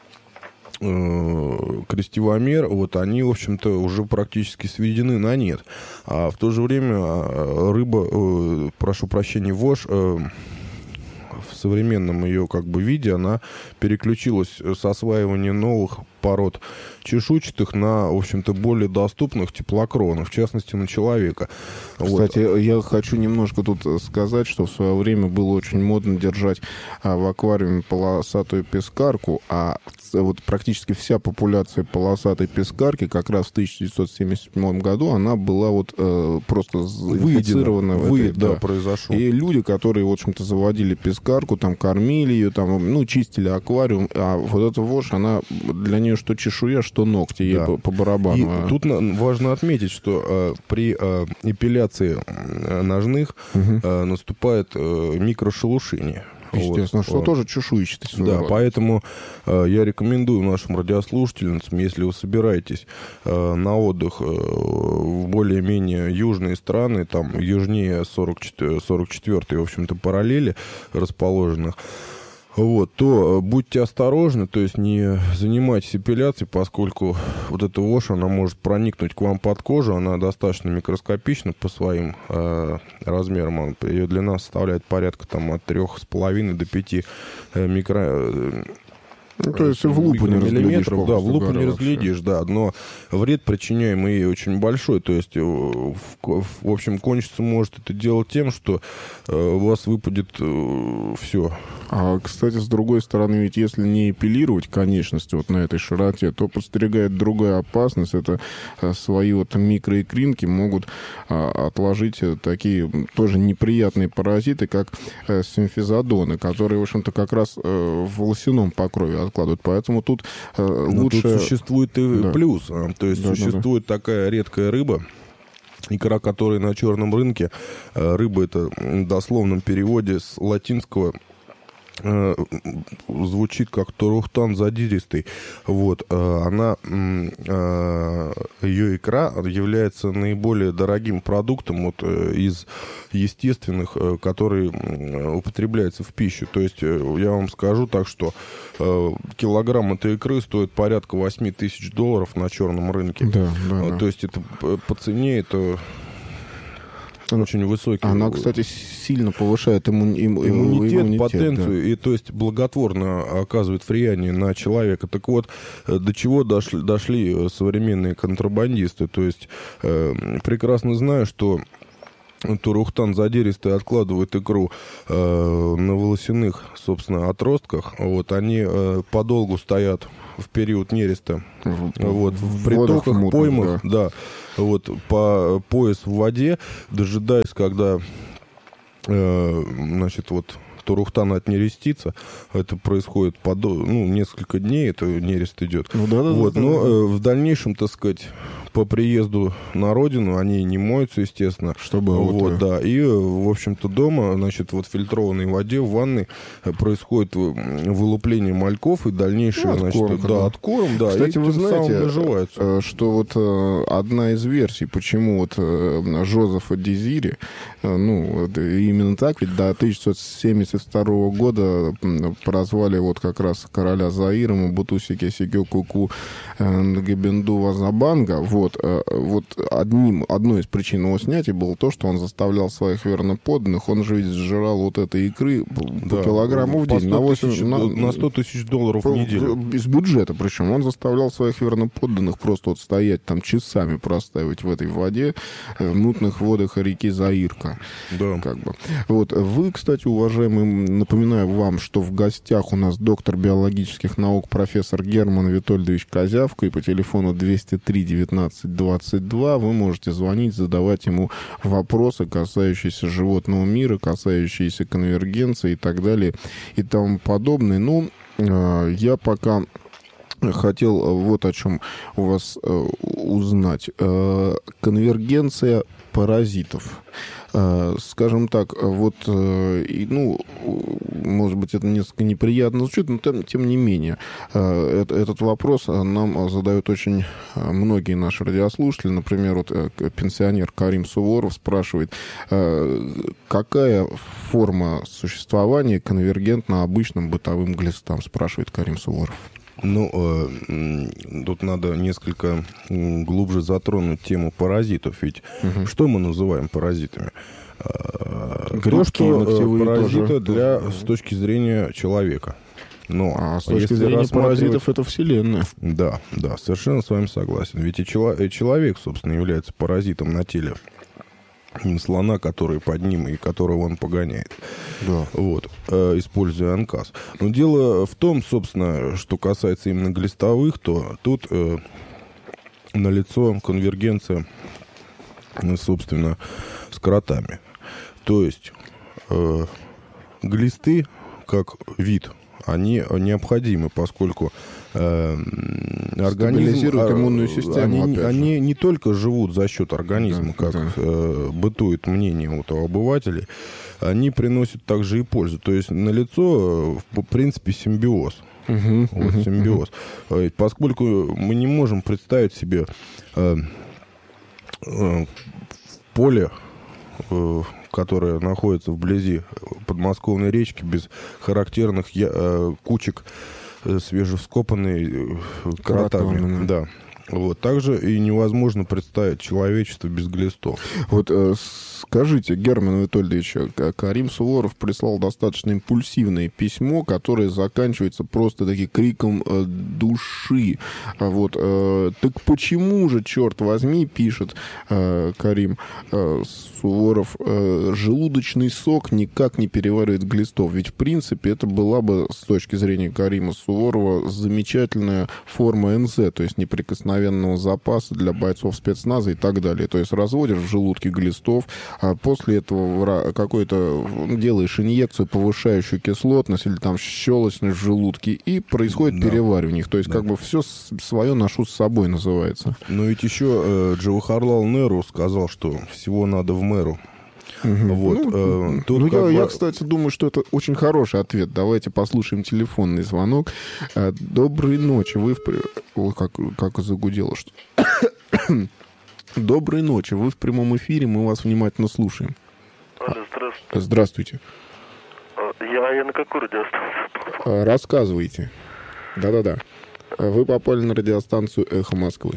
A: крестивомер, вот они, в общем-то, уже практически сведены на нет. А в то же время рыба, э, прошу прощения, вошь, э, в современном ее как бы виде, она переключилась с осваивания новых пород чешуйчатых на, в общем-то, более доступных теплокровных, в частности, на человека.
B: Кстати,
A: вот.
B: Я хочу немножко тут сказать, что в свое время было очень модно держать а, в аквариуме полосатую пескарку, а вот практически вся популяция полосатой пескарки как раз в тысяча девятьсот семьдесят седьмом году она была вот э, просто инфицирована.
A: Выед, да, да, произошел.
B: И люди, которые, в общем-то, заводили пескарку, там, кормили ее, там, ну, чистили аквариум, а вот эта вошь, она для нее что чешуя, что ногти, ей да. по, по барабану.
A: И
B: а...
A: тут на, важно отметить, что э, при э, эпиляции э, ножных угу. э, наступает э, микрошелушение.
B: Естественно, вот. Что вот. Тоже чешуйчатость.
A: Да, народ. Поэтому э, я рекомендую нашим радиослушательницам, если вы собираетесь э, на отдых э, в более-менее южные страны, там южнее сорок четвёртой, в общем-то, параллели расположенных, вот, то будьте осторожны, то есть не занимайтесь эпиляцией, поскольку вот эта вошь, она может проникнуть к вам под кожу, она достаточно микроскопична по своим э, размерам, ее длина составляет порядка там от трех с половиной до пяти э, микро...
B: Ну, то есть в лупу не разглядишь.
A: Да, в лупу не разглядишь, да. Но вред, причиняемый ей, очень большой. То есть, в, в общем, кончиться может это дело тем, что э, у вас выпадет э, все.
B: А, кстати, с другой стороны, ведь если не эпилировать конечности вот на этой широте, то подстерегает другая опасность. Это а, свои вот микроикринки могут а, отложить такие тоже неприятные паразиты, как а, симфизодоны, которые, в общем-то, как раз а, в волосяном покрове откладывают. Поэтому тут а, лучше...
A: Но тут существует и да. плюс. То есть
B: да,
A: существует да, да. такая редкая рыба, икра которой на черном рынке. Рыба это в дословном переводе с латинского звучит как турухтан задиристый. Вот. Она, ее икра является наиболее дорогим продуктом вот, из естественных, который употребляется в пищу. То есть я вам скажу так, что килограмм этой икры стоит порядка восемь тысяч долларов на черном рынке.
B: Да, да, да.
A: То есть это по цене это... очень высокий.
B: Она, кстати, сильно повышает имму... иммунитет,
A: иммунитет, потенцию, да. И то есть благотворно оказывает влияние на человека. Так вот, до чего дошли, дошли современные контрабандисты. То есть э, прекрасно знаю, что турухтан задиристый откладывает икру э, на волосяных, собственно, отростках. Вот, они э, подолгу стоят в период нереста. В, вот, в, в притоках, мутных, поймах, да. да, вот, по пояс в воде, дожидаясь, когда, э, значит, вот, турухтан отнерестится. Это происходит по, ну, несколько дней, это нерест идет. Ну, да, да, вот, да, но да. Э, в дальнейшем, так сказать, по приезду на родину они не моются, естественно.
B: Чтобы
A: вот,
B: вот,
A: да. И, в общем-то, дома, значит, вот в фильтрованной воде, в ванной происходит вылупление мальков и дальнейшее, ну, значит,
B: откормка,
A: да,
B: да.
A: откорм, да.
B: Кстати,
A: и
B: вы знаете,
A: самым
B: что вот одна из версий, почему вот Жозефа Дезири, ну, именно так, ведь до тысяча девятьсот семьдесят второго года прозвали вот как раз короля Заира Мабуту Сесе Кеку Нгабенду Вазабанга. Вот, вот одним, одной из причин его снятия было то, что он заставлял своих верноподданных, он же ведь сжирал вот этой икры по да, килограмму в день.
A: На, тысяч, на, на сто тысяч долларов в неделю.
B: Из бюджета причем. Он заставлял своих верноподданных просто вот стоять там часами, простаивать в этой воде, в мутных водах реки Заирка.
A: Да.
B: Как бы. Вот. Вы, кстати, уважаемый, напоминаю вам, что в гостях у нас доктор биологических наук профессор Герман Витольдович Козявка, и по телефону двести три девятнадцать двадцать два вы можете звонить, задавать ему вопросы, касающиеся животного мира, касающиеся конвергенции и так далее и тому подобное. Ну, я пока хотел вот о чем у вас узнать. Конвергенция паразитов. Скажем так, вот, ну, может быть, это несколько неприятно звучит, но тем, тем не менее, этот вопрос нам задают очень многие наши радиослушатели. Например, вот пенсионер Карим Суворов спрашивает, какая форма существования конвергентна обычным бытовым глистам, спрашивает Карим Суворов.
A: Ну, э, тут надо несколько глубже затронуть тему паразитов. Ведь угу. что мы называем паразитами? То, что паразиты для, с точки зрения человека. Но
B: а с точки зрения рассматривать... паразитов это вселенная.
A: Да, да, совершенно с вами согласен. Ведь и человек, собственно, является паразитом на теле слона, который под ним и которого он погоняет.
B: Да.
A: Вот, э, используя анкас. Но дело в том, собственно, что касается именно глистовых, то тут э, налицо конвергенция, собственно, с кротами. То есть э, глисты, как вид, они необходимы, поскольку э, организм,
B: иммунную систему.
A: Они, они не только живут за счет организма, да, как да. Э, бытует мнение вот у обывателей, они приносят также и пользу. То есть налицо, в принципе, симбиоз.
B: Uh-huh,
A: вот,
B: uh-huh,
A: симбиоз. Uh-huh. Поскольку мы не можем представить себе э, э, поле, э, которое находится вблизи подмосковной речки без характерных я, э, кучек э, свежевскопанной э, кротами. Да. Вот. Также и невозможно представить человечество без глистов.
B: Вот э, скажите, Герман Витольдович, Карим Суворов прислал достаточно импульсивное письмо, которое заканчивается просто таки криком э, души. А вот, э, так почему же, черт возьми, пишет э, Карим э, Суворов, э, желудочный сок никак не переваривает глистов? Ведь, в принципе, это была бы, с точки зрения Карима Суворова, замечательная форма эн зэ, то есть неприкосновенная запаса для бойцов спецназа и так далее. То есть разводишь в желудке глистов, а после этого какой-то делаешь инъекцию, повышающую кислотность или там щелочность в желудке, и происходит да. переваривание. То есть да. как бы все свое ношу с собой называется.
A: Но ведь еще э, Джавахарлал Неру сказал, что всего надо в мэру.
B: Угу. Вот, ну, э, тут ну, я, бы... я, кстати, думаю, что это очень хороший ответ. Давайте послушаем телефонный звонок. Доброй ночи. Вы в... Ой, как, как загудело, что... Доброй ночи. Вы в прямом эфире. Мы вас внимательно слушаем.
D: Здравствуйте.
B: Здравствуйте.
D: Я, я на какую радиостанцию?
B: Рассказывайте. Да-да-да. Вы попали на радиостанцию «Эхо Москвы».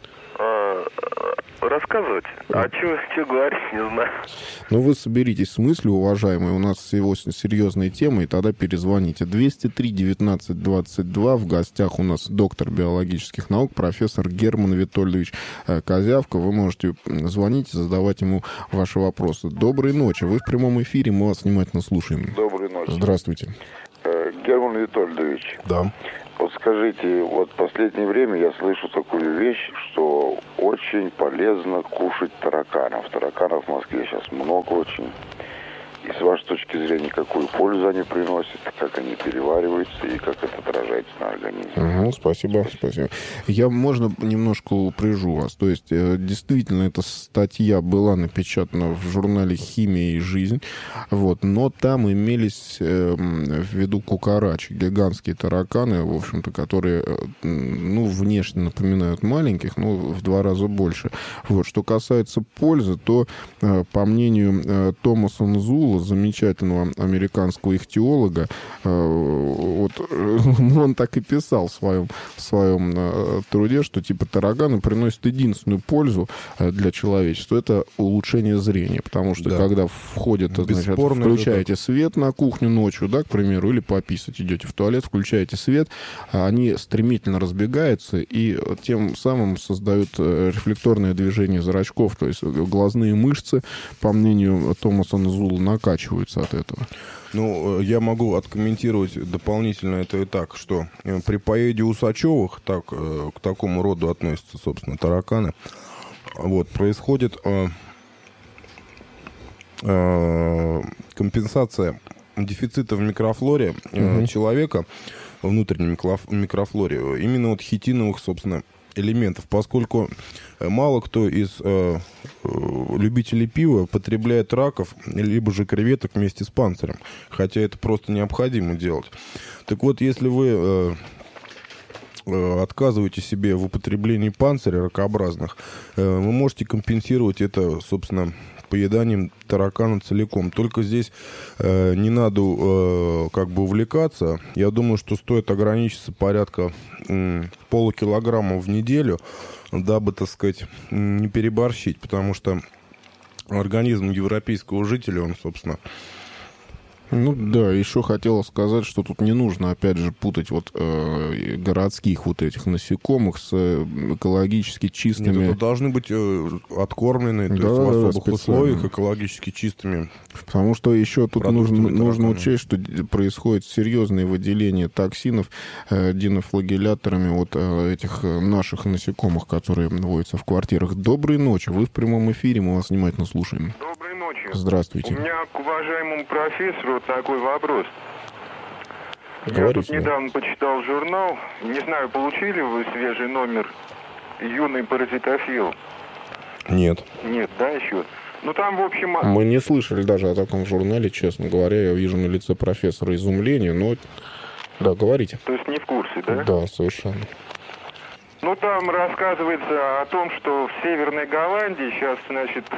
D: Рассказывать? А что, что говорить, не знаю.
B: Ну, вы соберитесь с мыслью, уважаемые. У нас сегодня серьезная тема, и тогда перезвоните. двести три девятнадцать двадцать два. В гостях у нас доктор биологических наук, профессор Герман Витольдович Козявка. Вы можете звонить и задавать ему ваши вопросы. Доброй ночи. Вы в прямом эфире, мы вас внимательно слушаем.
E: Доброй ночи.
B: Здравствуйте.
E: Герман Витольдович.
A: Да.
E: Вот скажите, вот в последнее время я слышу такую вещь, что очень полезно кушать тараканов. Тараканов в Москве сейчас много очень. И с вашей точки зрения, какую пользу они приносят, как они перевариваются и как это отражается на организме?
B: Угу, спасибо, спасибо. Я, можно, немножко упряжу вас. То есть, действительно, эта статья была напечатана в журнале «Химия и жизнь», вот, но там имелись э, в виду кукарачи, гигантские тараканы, в общем-то, которые, ну, внешне напоминают маленьких, но в два раза больше. Вот. Что касается пользы, то, э, по мнению э, Томаса Нзула, замечательного американского ихтиолога, вот, он так и писал в своем, в своем труде, что типа тараканы приносят единственную пользу для человечества — это улучшение зрения, потому что да. когда входят, значит, включаете свет на кухню ночью, да, к примеру, или пописать идете в туалет, включаете свет, они стремительно разбегаются и тем самым создают рефлекторное движение зрачков, то есть глазные мышцы, по мнению Томаса Нзула, накачиваются от этого.
A: Ну, я могу откомментировать дополнительно это и так, что при поеде Усачевых, так, к такому роду относятся, собственно, тараканы, вот, происходит э, э, компенсация дефицита в микрофлоре э, угу. человека, внутренней микрофлоре, именно вот хитиновых, собственно, элементов, поскольку мало кто из э, любителей пива потребляет раков, либо же креветок вместе с панцирем, хотя это просто необходимо делать. Так вот, если вы э, э, отказываете себе в употреблении панциря ракообразных, э, вы можете компенсировать это, собственно, поеданием таракана целиком. Только здесь э, не надо э, как бы увлекаться. Я думаю, что стоит ограничиться порядка э, полукилограмма в неделю, дабы, так сказать, не переборщить, потому что организм европейского жителя, он, собственно...
B: Ну да, еще хотела сказать, что тут не нужно, опять же, путать вот э, городских вот этих насекомых с экологически чистыми.
A: Нет, это должны быть э, откормленные, то
B: да,
A: есть в особых
B: специально.
A: условиях, экологически чистыми.
B: Потому что еще тут нужно, нужно учесть, что происходит серьезное выделение токсинов э, динофлагелляторами вот э, этих наших насекомых, которые водятся в квартирах. Доброй ночи, вы в прямом эфире, мы вас внимательно слушаем.
D: Доброй ночи.
B: Здравствуйте.
D: У меня к уважаемому профессору вот такой вопрос.
B: Говорите.
D: Я тут недавно почитал журнал. Не знаю, получили вы свежий номер «Юный паразитофил»?
A: Нет.
D: Нет, да, еще? Ну, там, в общем...
B: Мы не слышали даже о таком журнале, честно говоря. Я вижу на лице профессора изумление, но... Да, говорите.
D: То есть не в курсе, да?
B: Да, совершенно.
D: Ну, там рассказывается о том, что в Северной Голландии сейчас, значит,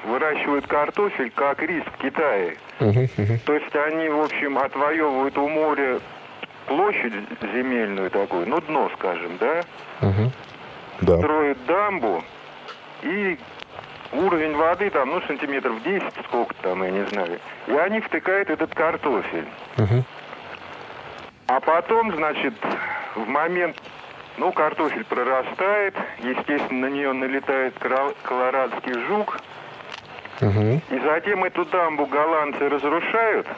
D: выращивают картофель как рис в Китае.
B: Uh-huh, uh-huh.
D: То есть они, в общем, отвоевывают у моря площадь земельную такую, ну, дно, скажем, да?
B: Uh-huh.
A: Да.
D: Строят дамбу, и уровень воды там, ну, сантиметров десять, сколько там, я не знаю. И они втыкают этот картофель.
B: Uh-huh.
D: А потом, значит, в момент, ну, картофель прорастает, естественно, на нее налетает колорадский жук,
B: Uh-huh.
D: и затем эту дамбу голландцы разрушают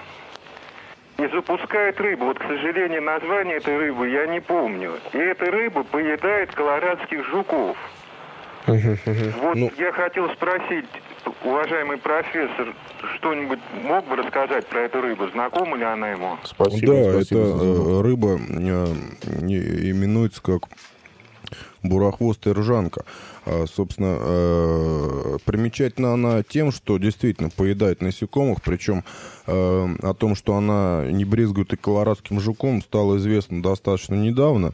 D: и запускают рыбу. Вот, к сожалению, название этой рыбы я не помню. И эта рыба поедает колорадских жуков.
B: Uh-huh. Uh-huh.
D: Вот
A: Ну...
D: я хотел спросить, уважаемый профессор, что-нибудь мог бы рассказать про эту рыбу? Знакома ли она ему?
B: Спасибо,
A: Да,
B: спасибо
A: это
B: за звонок.
A: э, рыба э, не- именуется как бурохвостая ржанка. А, собственно, э, примечательна она тем, что действительно поедает насекомых, причем э, о том, что она не брезгует и колорадским жуком, стало известно достаточно недавно,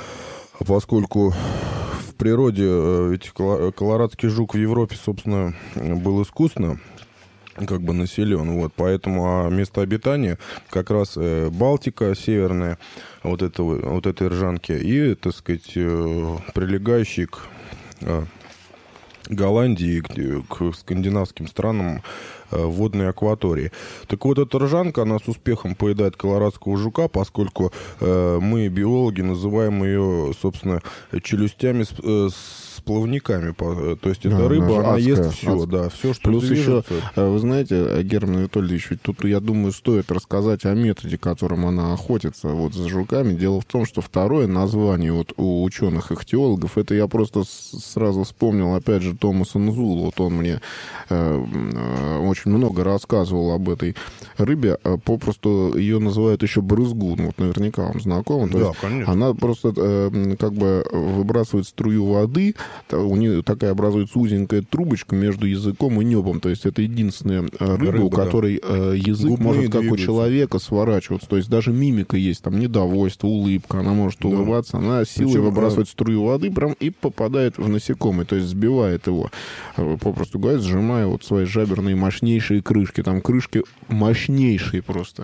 A: поскольку в природе э, ведь коло- колорадский жук в Европе, собственно, был искусственно как бы населен, вот, поэтому а место обитания как раз э, Балтика северная, вот, этого, вот этой ржанки, и, так сказать, э, прилегающий к э, Голландии, к, к скандинавским странам э, водной акватории. Так вот, эта ржанка, она с успехом поедает колорадского жука, поскольку э, мы, биологи, называем ее, собственно, челюстями с, э, с плавниками. По- То есть, эта
B: Да,
A: рыба,
B: она
A: она
B: же
A: ест
B: адская,
A: все,
B: адская.
A: да, все, что
B: Плюс еще,
A: движется.
B: вы знаете, Герман Анатольевич, ведь тут, я думаю, стоит рассказать о методе, которым она охотится вот за жуками. Дело в том, что второе название вот у ученых-ихтиологов, это я просто с- сразу вспомнил, опять же, Томаса Нзулу. Вот он мне э, э, очень много рассказывал об этой рыбе. Э, Попросту ее называют еще брызгун. Вот наверняка вам знаком. То
A: Да,
B: есть
A: конечно.
B: она просто э, как бы выбрасывает струю воды, та- у нее такая образуется узенькая трубочка между языком и небом. То есть это единственная э, рыба,
A: Рыба,
B: у
A: да.
B: которой э, язык
A: Губные
B: может, как у
A: двигаются.
B: человека, сворачиваться. То есть даже мимика есть, там недовольство, улыбка, она может улыбаться, она силой
A: Причем,
B: выбрасывает струю воды прям и попадает в насекомое, то есть сбивает его. Э, Попросту говоря, сжимая вот свои жаберные мощнейшие крышки. Там крышки мощнейшие просто.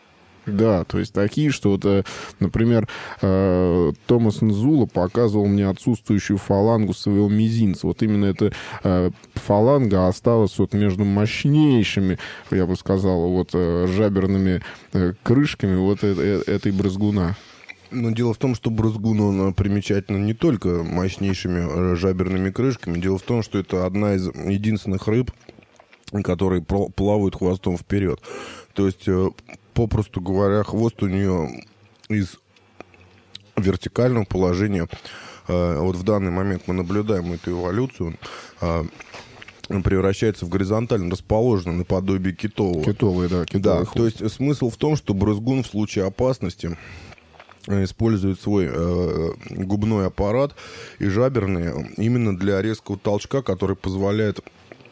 B: Да, то есть такие, что вот, э, например, э, Томас Нзула показывал мне отсутствующую фалангу своего мизинца. Вот именно эта э, фаланга осталась вот между мощнейшими, я бы сказал, вот э, жаберными э, крышками вот э- э- этой брызгуна.
A: Но дело в том, что брызгун, он примечательно не только мощнейшими э, жаберными крышками. Дело в том, что это одна из единственных рыб, которые пл- плавают хвостом вперед. То есть, э, попросту говоря, хвост у нее из вертикального положения. Э, вот в данный момент мы наблюдаем эту эволюцию. Э, он превращается в горизонтально расположенный наподобие китового.
B: Китовый, да, китовый
A: Да,
B: хвост.
A: то есть смысл в том, что брызгун в случае опасности использует свой э, губной аппарат и жаберные именно для резкого толчка, который позволяет,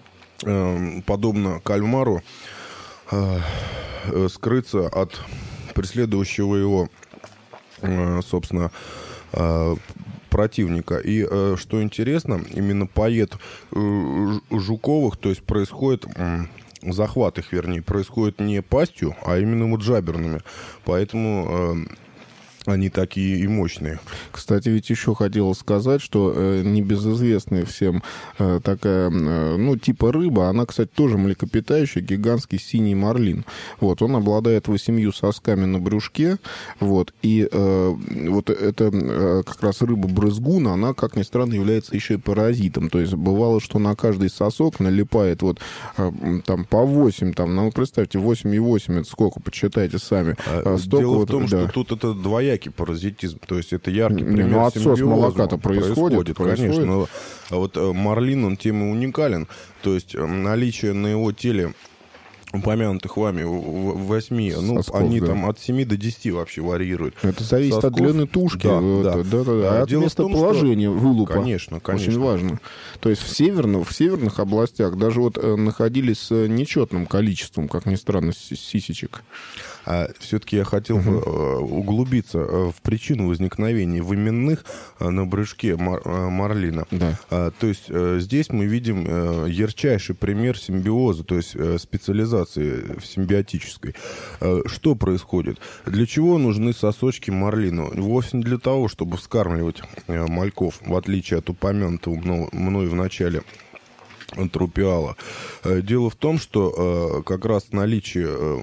A: э, подобно кальмару, э, э, скрыться от преследующего его, э, собственно, э, противника. И э, что интересно, именно поед э, жуковых, то есть происходит... Э, захват их, вернее, происходит не пастью, а именно вот жаберными. Поэтому... Э, они такие и мощные.
B: Кстати, ведь еще хотел сказать, что э, небезызвестная всем э, такая, э, ну, типа рыба, она, кстати, тоже млекопитающая, гигантский синий марлин. Вот, он обладает восемью сосками на брюшке, вот, и э, вот эта э, как раз рыба-брызгун, она, как ни странно, является еще и паразитом. То есть бывало, что на каждый сосок налипает вот э, там по восемь, там, ну, представьте, восемь и восемь, это сколько, почитайте сами.
A: А,
B: Столько
A: дело
B: вот,
A: в том,
B: да.
A: что тут это двоякий паразитизм, то есть это яркий
B: Не,
A: пример
B: ну, отсос
A: симбиоза.
B: молока-то происходит,
A: происходит, конечно.
B: происходит.
A: Но вот э, марлин, он тем и уникален, то есть э, наличие на его теле упомянутых вами восьми, ну,
B: Сосков,
A: они
B: да.
A: там от семи до десяти вообще варьируют.
B: Это зависит
A: Сосков,
B: от длины тушки,
A: да,
B: вот,
A: да.
B: да, да, да, от
A: Дело
B: местоположения
A: в том, что...
B: вылупа.
A: Конечно, конечно.
B: Очень важно. То есть в северных, в северных областях даже вот э, находились с нечетным количеством, как ни странно, с- сисечек.
A: А все-таки я хотел бы э, углубиться э, в причину возникновения выменных э, на брюшке мар- э, марлина.
B: Да.
A: А, то есть э, здесь мы видим э, ярчайший пример симбиоза, то есть э, специализации в симбиотической. Э, что происходит? Для чего нужны сосочки марлина? Вовсе не для того, чтобы вскармливать э, мальков, в отличие от упомянутого мно- мной в начале трупиала. Э, Дело в том, что э, как раз наличие э,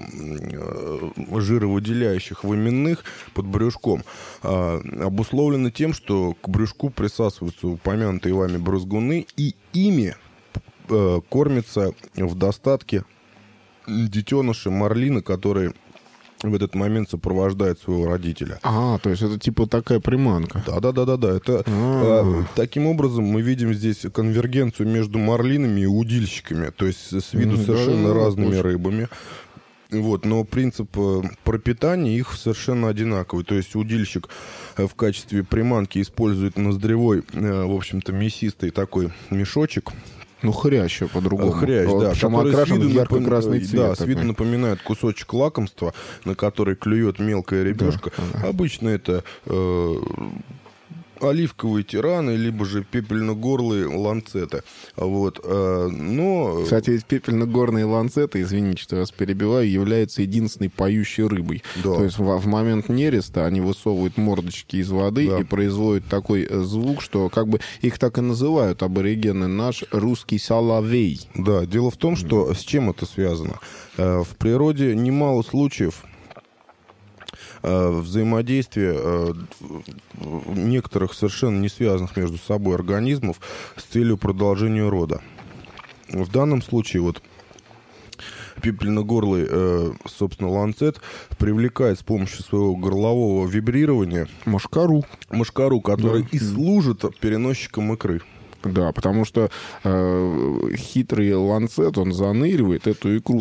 A: э, жировыделяющих выменных под брюшком э, обусловлено тем, что к брюшку присасываются упомянутые вами брызгуны, и ими э, кормятся в достатке детеныши марлина, которые в этот момент сопровождают своего родителя.
B: А, то есть это типа такая приманка.
A: Да-да-да-да. Это
B: А.
A: э, таким образом мы видим здесь конвергенцию между марлинами и удильщиками, то есть с виду
B: М,
A: совершенно
B: да,
A: разными
B: очень.
A: рыбами. Вот, но принцип э, пропитания их совершенно одинаковый. То есть удильщик э, в качестве приманки использует ноздревой, э, в общем-то, мясистый такой мешочек.
B: Ну, хрящ по-другому.
A: Хрящ,
B: Вот,
A: да,
B: причем
A: который с
B: окрашен
A: виду,
B: в ярко-красный
A: напом-
B: цвет.
A: да, с
B: такой.
A: виду напоминает кусочек лакомства, на который клюет мелкая рыбешка.
B: ага.
A: Обычно это э, оливковые тираны, либо же пепельно-горлые ланцеты. Вот. э, но...
B: Кстати, ведь пепельно-горные ланцеты, извините, что я вас перебиваю, являются единственной поющей рыбой.
A: Да.
B: То есть в, в момент нереста они высовывают мордочки из воды
A: Да.
B: и производят такой э, звук, что как бы их так и называют аборигены, наш русский соловей.
A: Да, дело в том, что с чем это связано. Э, В природе немало случаев э, взаимодействия э, некоторых совершенно не связанных между собой организмов с целью продолжения рода. В данном случае вот пепельно-горлый, э, собственно, ланцет привлекает с помощью своего горлового вибрирования
B: Мошкару.
A: мошкару, который
B: Да.
A: и служит переносчиком икры.
B: Да, потому что э, хитрый ланцет, он заныривает, эту икру